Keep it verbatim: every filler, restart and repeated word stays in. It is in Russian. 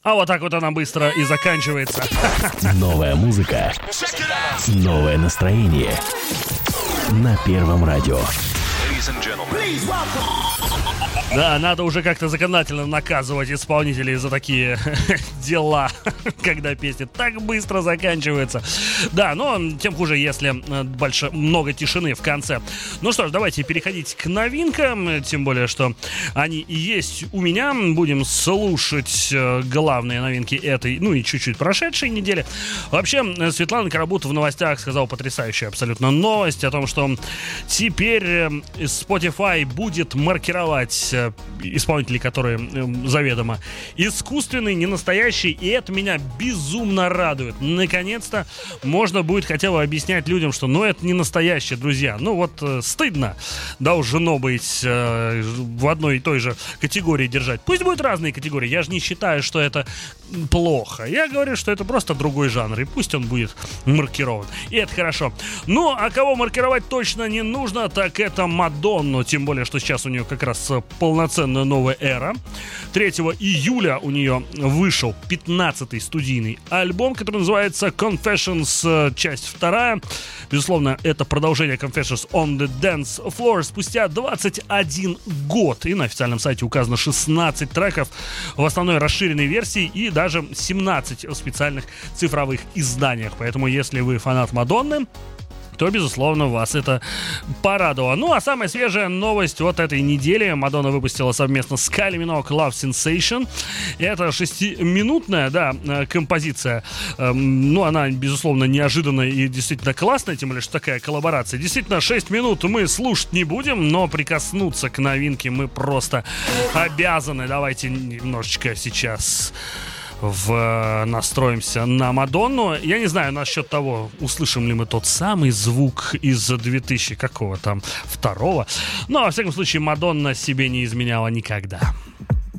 А вот так вот она быстро и заканчивается. Новая музыка, новое настроение на Первом радио. Да, надо уже как-то законодательно наказывать исполнителей за такие дела, когда песни так быстро заканчиваются. Да, но тем хуже, если больше, много тишины в конце. Ну что ж, давайте переходить к новинкам, тем более, что они и есть у меня. Будем слушать главные новинки этой, ну и чуть-чуть прошедшей недели. Вообще, Светлана Карабут в новостях сказала потрясающую абсолютно новость о том, что теперь Spotify будет маркировать исполнителей, которые э, заведомо искусственные, не настоящие, и это меня безумно радует. Наконец-то можно будет хотя бы объяснять людям, что ну это не настоящие, друзья. Ну вот э, стыдно, да уж жену быть э, в одной и той же категории держать. Пусть будут разные категории, я же не считаю, что это плохо. Я говорю, что это просто другой жанр, и пусть он будет маркирован. И это хорошо. Ну, а кого маркировать точно не нужно, так это Мадонну, тем более, что сейчас у нее как раз полноценная новая эра. третьего июля у нее вышел пятнадцатый студийный альбом, который называется Confessions, часть вторая. Безусловно, это продолжение Confessions on the Dance Floor спустя двадцать один год. И на официальном сайте указано шестнадцать треков в основной расширенной версии и даже семнадцать в специальных цифровых изданиях. Поэтому, если вы фанат Мадонны, то, безусловно, вас это порадовало. Ну, а самая свежая новость вот этой недели. Мадонна выпустила совместно с Кайли Миноуг Love Sensation. Это шестиминутная, да, композиция. Эм, ну, она, безусловно, неожиданная и действительно классная, тем более, что такая коллаборация. Действительно, шесть минут мы слушать не будем, но прикоснуться к новинке мы просто обязаны. Давайте немножечко сейчас в... настроимся на Мадонну. Я не знаю насчет того, услышим ли мы тот самый звук из две тысячи какого там второго. Но, во всяком случае, Мадонна себе не изменяла никогда.